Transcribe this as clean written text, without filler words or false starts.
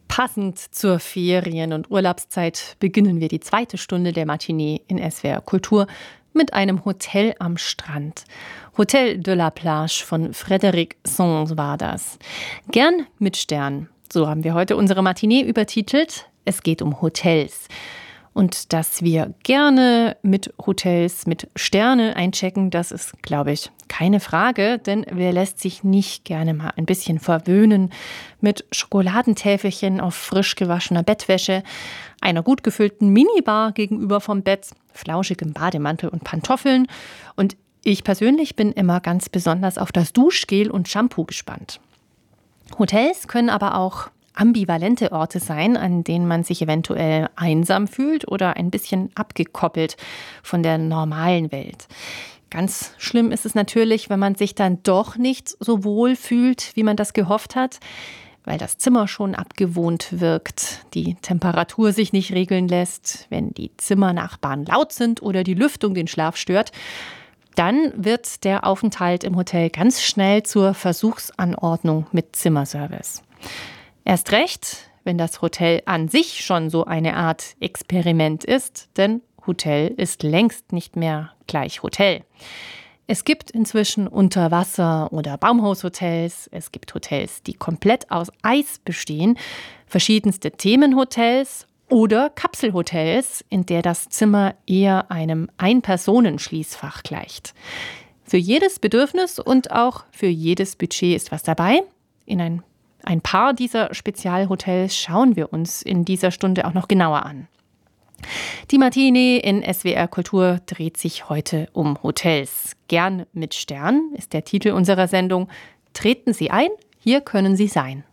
Passend zur Ferien- und Urlaubszeit beginnen wir die zweite Stunde der Matinee in SWR Kultur mit einem Hotel am Strand. Hotel de la Plage von Frédéric Sens war das. Gern mit Stern. So haben wir heute unsere Matinee übertitelt. Es geht um Hotels. Und dass wir gerne mit Hotels mit Sterne einchecken, das ist, glaube ich, keine Frage. Denn wer lässt sich nicht gerne mal ein bisschen verwöhnen mit Schokoladentäfelchen auf frisch gewaschener Bettwäsche, einer gut gefüllten Minibar gegenüber vom Bett, flauschigem Bademantel und Pantoffeln. Und ich persönlich bin immer ganz besonders auf das Duschgel und Shampoo gespannt. Hotels können aber auch ambivalente Orte sein, an denen man sich eventuell einsam fühlt oder ein bisschen abgekoppelt von der normalen Welt. Ganz schlimm ist es natürlich, wenn man sich dann doch nicht so wohl fühlt, wie man das gehofft hat, weil das Zimmer schon abgewohnt wirkt, die Temperatur sich nicht regeln lässt, wenn die Zimmernachbarn laut sind oder die Lüftung den Schlaf stört. Dann wird der Aufenthalt im Hotel ganz schnell zur Versuchsanordnung mit Zimmerservice. Erst recht, wenn das Hotel an sich schon so eine Art Experiment ist, denn Hotel ist längst nicht mehr gleich Hotel. Es gibt inzwischen Unterwasser- oder Baumhaushotels, es gibt Hotels, die komplett aus Eis bestehen, verschiedenste Themenhotels oder Kapselhotels, in der das Zimmer eher einem Ein-Personen-Schließfach gleicht. Für jedes Bedürfnis und auch für jedes Budget ist was dabei. In ein paar dieser Spezialhotels schauen wir uns in dieser Stunde auch noch genauer an. Die Matinee in SWR Kultur dreht sich heute um Hotels. Gern mit Stern ist der Titel unserer Sendung. Treten Sie ein, hier können Sie sein.